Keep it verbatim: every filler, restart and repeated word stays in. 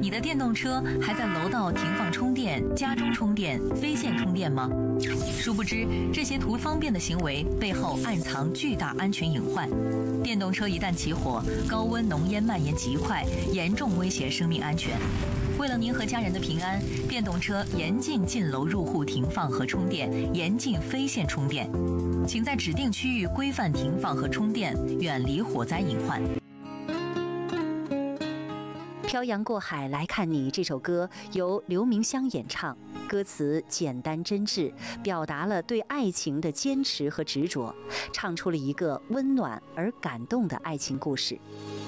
你的电动车还在楼道停放充电、家中充电、非线充电吗？殊不知，这些图方便的行为背后暗藏巨大安全隐患。电动车一旦起火，高温浓烟蔓延极快，严重威胁生命安全。为了您和家人的平安，电动车严禁进楼入户停放和充电，严禁非线充电。请在指定区域规范停放和充电，远离火灾隐患。 漂洋过海来看你这首歌由刘明湘演唱，歌词简单真挚，表达了对爱情的坚持和执着，唱出了一个温暖而感动的爱情故事。